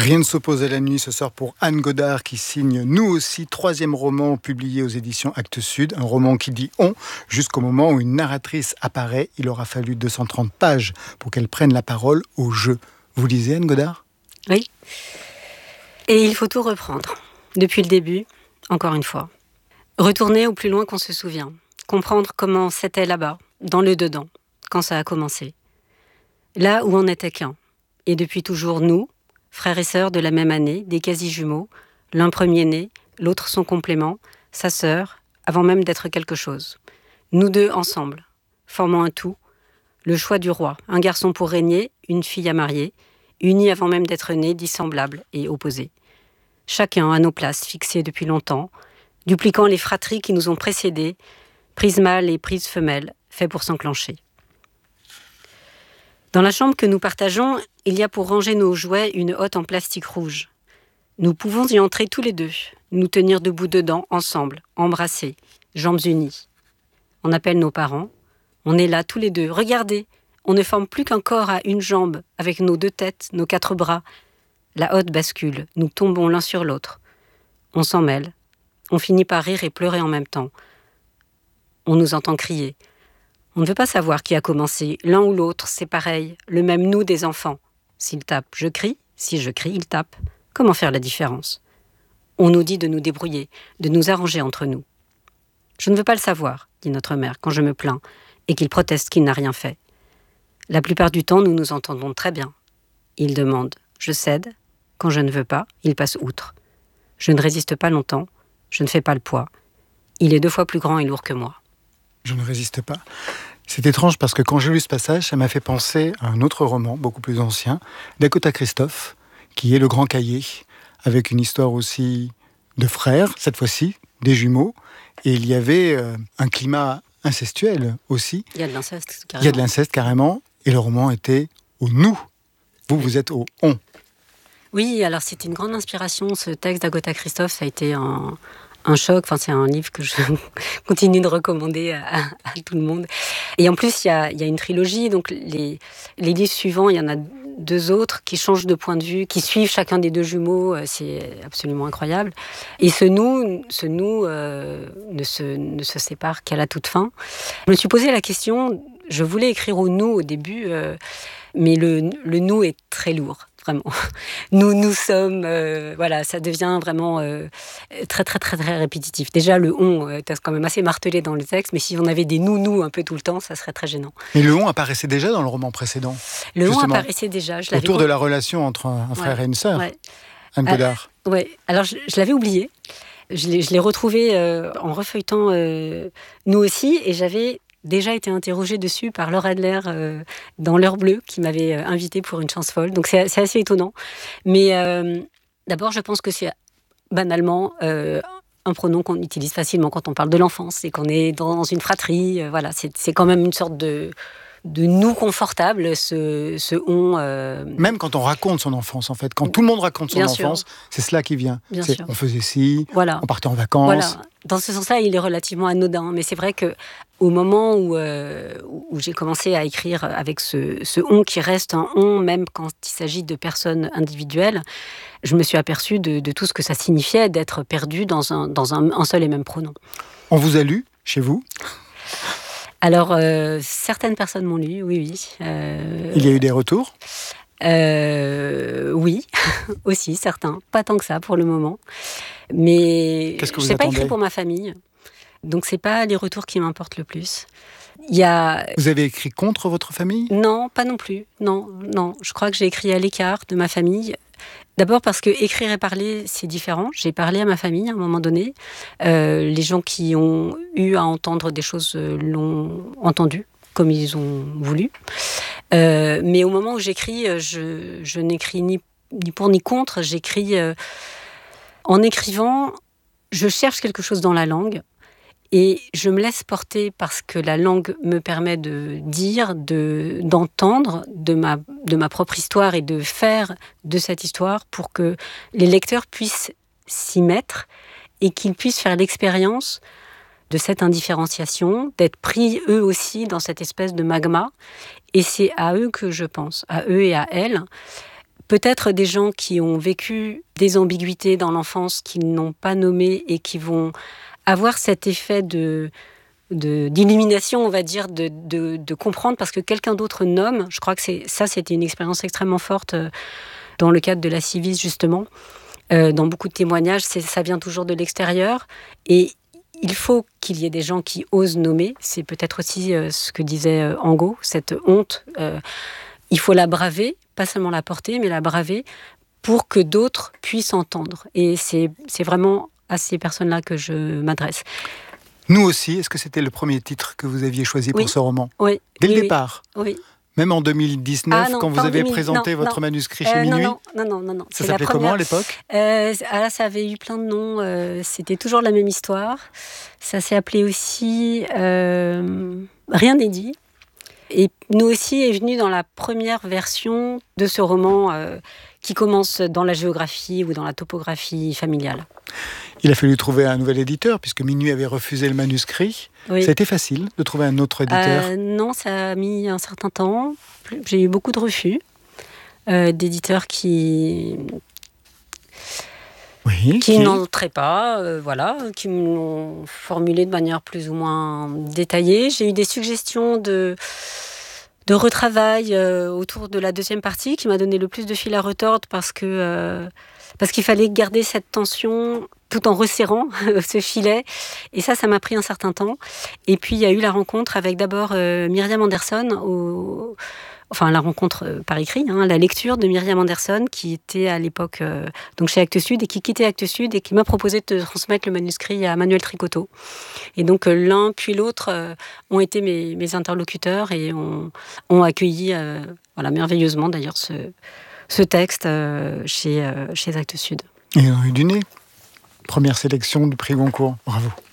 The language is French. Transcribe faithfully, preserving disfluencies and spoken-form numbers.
Rien ne s'oppose à la nuit, ce sort pour Anne Godard qui signe Nous aussi, troisième roman publié aux éditions Actes Sud, un roman qui dit on jusqu'au moment où une narratrice apparaît. Il aura fallu deux cent trente pages pour qu'elle prenne la parole au jeu. Vous lisez Anne Godard ? Oui. Et il faut tout reprendre, depuis le début, encore une fois. Retourner au plus loin qu'on se souvient, comprendre comment c'était là-bas, dans le dedans, quand ça a commencé. Là où on n'était qu'un, et depuis toujours nous, frères et sœurs de la même année, des quasi-jumeaux, l'un premier-né, l'autre son complément, sa sœur, avant même d'être quelque chose. Nous deux ensemble, formant un tout, le choix du roi, un garçon pour régner, une fille à marier, unis avant même d'être nés, dissemblables et opposés. Chacun à nos places, fixées depuis longtemps, dupliquant les fratries qui nous ont précédés, prise mâle et prise femelle, fait pour s'enclencher. Dans la chambre que nous partageons, il y a pour ranger nos jouets une hotte en plastique rouge. Nous pouvons y entrer tous les deux, nous tenir debout dedans, ensemble, embrassés, jambes unies. On appelle nos parents, on est là tous les deux. Regardez, on ne forme plus qu'un corps à une jambe, avec nos deux têtes, nos quatre bras. La hotte bascule, nous tombons l'un sur l'autre. On s'en mêle, on finit par rire et pleurer en même temps. On nous entend crier. On ne veut pas savoir qui a commencé. L'un ou l'autre, c'est pareil. Le même nous des enfants. S'il tape, je crie. Si je crie, il tape. Comment faire la différence ? On nous dit de nous débrouiller, de nous arranger entre nous. Je ne veux pas le savoir, dit notre mère, quand je me plains, et qu'il proteste qu'il n'a rien fait. La plupart du temps, nous nous entendons très bien. Il demande, je cède. Quand je ne veux pas, il passe outre. Je ne résiste pas longtemps. Je ne fais pas le poids. Il est deux fois plus grand et lourd que moi. Je ne résiste pas. C'est étrange parce que quand j'ai lu ce passage, ça m'a fait penser à un autre roman, beaucoup plus ancien, d'Agatha Christophe, qui est Le Grand Cahier, avec une histoire aussi de frères, cette fois-ci, des jumeaux. Et il y avait euh, un climat incestuel aussi. Il y a de l'inceste, carrément. Il y a de l'inceste, carrément. Et le roman était au nous. Vous, vous êtes au on. Oui, alors c'était une grande inspiration. Ce texte d'Agatha Christophe, ça a été un... un choc, enfin, c'est un livre que je continue de recommander à, à tout le monde. Et en plus, il y a, il y a une trilogie, donc les, les livres suivants, il y en a deux autres qui changent de point de vue, qui suivent chacun des deux jumeaux, c'est absolument incroyable. Et ce nous, ce nous euh, ne, se, ne se sépare qu'à la toute fin. Je me suis posé la question, je voulais écrire au nous au début, euh, mais le, le nous est très lourd. Vraiment. Nous, nous sommes, euh, voilà, ça devient vraiment euh, très, très, très, très répétitif. Déjà, le on euh, est quand même assez martelé dans le texte, mais si on avait des nous, nous un peu tout le temps, ça serait très gênant. Et le on apparaissait déjà dans le roman précédent. Le on apparaissait déjà. Je autour de la relation entre un frère ouais, et une sœur. Ouais. Anne Godard. Euh, oui, alors je, je l'avais oublié. Je l'ai, je l'ai retrouvé euh, en refeuilletant euh, Nous aussi, et j'avais déjà été interrogée dessus par Laure Adler euh, dans L'Heure Bleue, qui m'avait euh, invitée pour Une chance folle. Donc c'est, c'est assez étonnant. Mais euh, d'abord, je pense que c'est banalement euh, un pronom qu'on utilise facilement quand on parle de l'enfance et qu'on est dans une fratrie. Euh, voilà, c'est, c'est quand même une sorte de, de nous confortable, ce, ce on. Euh... Même quand on raconte son enfance, en fait. Quand tout le monde raconte son Bien enfance, sûr. C'est cela qui vient. Bien c'est, sûr. On faisait ci, voilà. On partait en vacances. Voilà. Dans ce sens-là, il est relativement anodin. Mais c'est vrai que au moment où, euh, où j'ai commencé à écrire avec ce, ce « on » qui reste un « on », même quand il s'agit de personnes individuelles, je me suis aperçue de, de tout ce que ça signifiait d'être perdu dans un, dans un, un seul et même pronom. On vous a lu, chez vous ? Alors, euh, certaines personnes m'ont lu, oui, oui. Euh, il y a eu des retours ? euh, Oui, aussi, certains. Pas tant que ça, pour le moment. Mais Qu'est-ce que vous je n'ai pas attendez ? écrit pour ma famille. Donc, ce n'est pas les retours qui m'importent le plus. Il y a... Vous avez écrit contre votre famille ? Non, pas non plus. Non, non. Je crois que j'ai écrit à l'écart de ma famille. D'abord parce que écrire et parler, c'est différent. J'ai parlé à ma famille à un moment donné. Euh, les gens qui ont eu à entendre des choses l'ont entendu comme ils ont voulu. Euh, mais au moment où j'écris, je, je n'écris ni, ni pour ni contre. J'écris... Euh, en écrivant, je cherche quelque chose dans la langue. Et je me laisse porter parce que la langue me permet de dire, de, d'entendre de ma, de ma propre histoire et de faire de cette histoire pour que les lecteurs puissent s'y mettre et qu'ils puissent faire l'expérience de cette indifférenciation, d'être pris eux aussi dans cette espèce de magma. Et c'est à eux que je pense, à eux et à elles, peut-être des gens qui ont vécu des ambiguïtés dans l'enfance, qu'ils n'ont pas nommées et qui vont avoir cet effet de, de, d'illumination, on va dire, de, de, de comprendre parce que quelqu'un d'autre nomme. Je crois que c'est, ça, c'était une expérience extrêmement forte euh, dans le cadre de la Civis, justement. Euh, dans beaucoup de témoignages, c'est, ça vient toujours de l'extérieur. Et il faut qu'il y ait des gens qui osent nommer. C'est peut-être aussi euh, ce que disait euh, Angot, cette honte. Euh, il faut la braver, pas seulement la porter, mais la braver pour que d'autres puissent entendre. Et c'est, c'est vraiment à ces personnes-là que je m'adresse. Nous aussi, est-ce que c'était le premier titre que vous aviez choisi oui. pour ce roman ? Oui. Dès oui, le départ ? Oui. Même en deux mille dix-neuf, ah non, quand vous avez deux mille présenté non, votre non. manuscrit euh, chez non, Minuit ? non, non, non, non, non. Ça c'est s'appelait la première... comment à l'époque ? euh, ah là, ça avait eu plein de noms. Euh, c'était toujours la même histoire. Ça s'est appelé aussi euh, Rien n'est dit. Et Nous aussi est venu dans la première version de ce roman euh, qui commence dans la géographie ou dans la topographie familiale. Il a fallu trouver un nouvel éditeur, puisque Minuit avait refusé le manuscrit. Oui. Ça a été facile de trouver un autre éditeur ? euh, Non, ça a mis un certain temps. J'ai eu beaucoup de refus euh, d'éditeurs qui... Oui, qui qui... n'entraient pas, euh, voilà, qui me l'ont formulé de manière plus ou moins détaillée. J'ai eu des suggestions de, de retravail euh, autour de la deuxième partie qui m'a donné le plus de fil à retordre parce que euh, parce qu'il fallait garder cette tension tout en resserrant ce filet. Et ça, ça m'a pris un certain temps. Et puis, il y a eu la rencontre avec d'abord euh, Myriam Anderson au... Enfin, la rencontre euh, par écrit, hein, la lecture de Myriam Anderson, qui était à l'époque euh, donc chez Actes Sud et qui quittait Actes Sud et qui m'a proposé de transmettre le manuscrit à Manuel Tricoteau. Et donc, euh, l'un puis l'autre euh, ont été mes, mes interlocuteurs et ont, ont accueilli euh, voilà, merveilleusement d'ailleurs ce, ce texte euh, chez, euh, chez Actes Sud. Et ils ont eu du nez. Première sélection du prix Goncourt. Bravo.